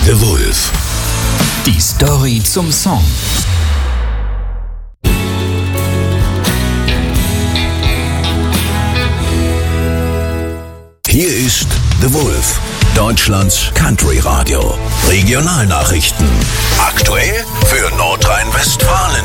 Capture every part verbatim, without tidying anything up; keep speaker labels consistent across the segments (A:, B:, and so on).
A: The Wolf.
B: Die Story zum Song.
A: Hier ist The Wolf, Deutschlands Country-Radio. Regionalnachrichten. Aktuell für Nordrhein-Westfalen.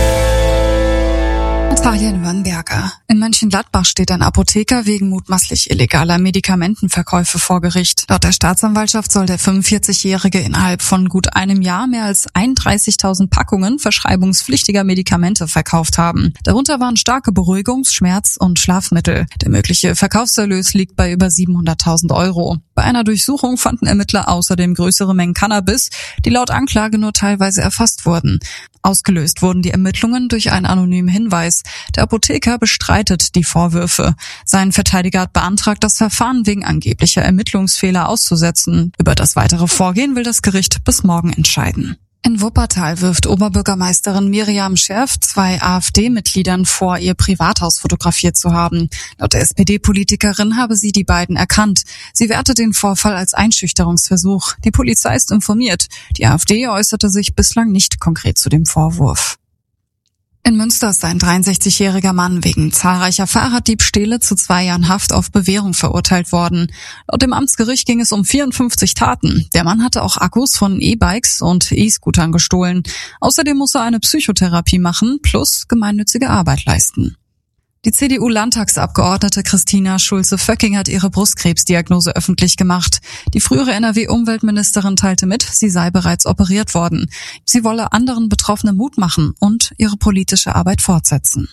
C: Fabian Wörnberger. In Mönchengladbach steht ein Apotheker wegen mutmaßlich illegaler Medikamentenverkäufe vor Gericht. Laut der Staatsanwaltschaft soll der fünfundvierzigjährige innerhalb von gut einem Jahr mehr als einunddreißigtausend Packungen verschreibungspflichtiger Medikamente verkauft haben. Darunter waren starke Beruhigungs-, Schmerz- und Schlafmittel. Der mögliche Verkaufserlös liegt bei über siebenhunderttausend Euro. Bei einer Durchsuchung fanden Ermittler außerdem größere Mengen Cannabis, die laut Anklage nur teilweise erfasst wurden. Ausgelöst wurden die Ermittlungen durch einen anonymen Hinweis. Der Apotheker bestreitet die Vorwürfe. Sein Verteidiger hat beantragt, das Verfahren wegen angeblicher Ermittlungsfehler auszusetzen. Über das weitere Vorgehen will das Gericht bis morgen entscheiden. In Wuppertal wirft Oberbürgermeisterin Miriam Scherf zwei AfD-Mitgliedern vor, ihr Privathaus fotografiert zu haben. Laut der S P D-Politikerin habe sie die beiden erkannt. Sie wertet den Vorfall als Einschüchterungsversuch. Die Polizei ist informiert. Die AfD äußerte sich bislang nicht konkret zu dem Vorwurf. In Münster ist ein dreiundsechzigjähriger Mann wegen zahlreicher Fahrraddiebstähle zu zwei Jahren Haft auf Bewährung verurteilt worden. Laut dem Amtsgericht ging es um vierundfünfzig Taten. Der Mann hatte auch Akkus von E-Bikes und E-Scootern gestohlen. Außerdem muss er eine Psychotherapie machen plus gemeinnützige Arbeit leisten. Die C D U-Landtagsabgeordnete Christina Schulze-Vöcking hat ihre Brustkrebsdiagnose öffentlich gemacht. Die frühere N R W-Umweltministerin teilte mit, sie sei bereits operiert worden. Sie wolle anderen Betroffenen Mut machen und ihre politische Arbeit fortsetzen.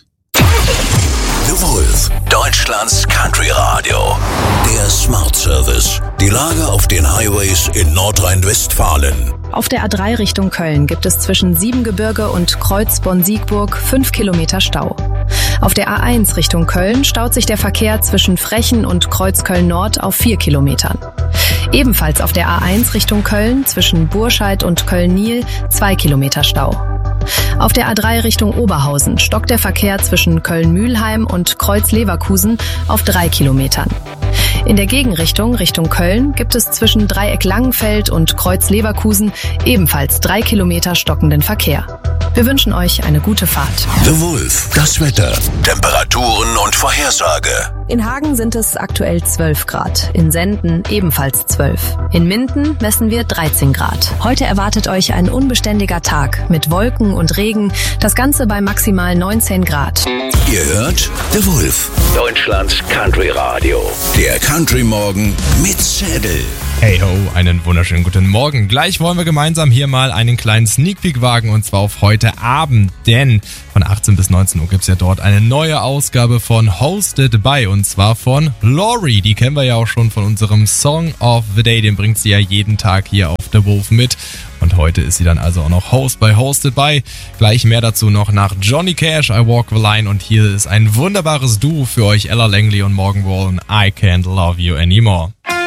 A: The Wolf, Deutschlands Country-Radio. Der Smart Service. Die Lage auf den Highways in Nordrhein-Westfalen.
D: Auf der A drei Richtung Köln gibt es zwischen Siebengebirge und Kreuz-Bonn-Siegburg fünf Kilometer Stau. Auf der A eins Richtung Köln staut sich der Verkehr zwischen Frechen und Kreuzköln-Nord auf vier Kilometern. Ebenfalls auf der A eins Richtung Köln zwischen Burscheid und Köln-Niel zwei Kilometer Stau. Auf der A drei Richtung Oberhausen stockt der Verkehr zwischen Köln-Mühlheim und Kreuz-Leverkusen auf drei Kilometern. In der Gegenrichtung Richtung Köln gibt es zwischen Dreieck-Langenfeld und Kreuz-Leverkusen ebenfalls drei Kilometer stockenden Verkehr. Wir wünschen euch eine gute Fahrt.
A: The Wolf, das Wetter, Temperaturen und Vorhersage.
D: In Hagen sind es aktuell zwölf Grad, in Senden ebenfalls zwölf. In Minden messen wir dreizehn Grad. Heute erwartet euch ein unbeständiger Tag mit Wolken und Regen, das Ganze bei maximal neunzehn Grad.
A: Ihr hört The Wolf, Deutschlands Country-Radio. Der Country-Morgen mit Zedel.
E: Hey ho, einen wunderschönen guten Morgen. Gleich wollen wir gemeinsam hier mal einen kleinen Sneak Peek wagen und zwar auf heute Abend, denn von achtzehn bis neunzehn Uhr gibt's ja dort eine neue Ausgabe von Hosted by und zwar von Lori. Die kennen wir ja auch schon von unserem Song of the Day, den bringt sie ja jeden Tag hier auf The Wolf mit. Und heute ist sie dann also auch noch Host bei Hosted by. Gleich mehr dazu noch nach Johnny Cash, I Walk the Line. Und hier ist ein wunderbares Duo für euch, Ella Langley und Morgan Wallen, I Can't Love You Anymore.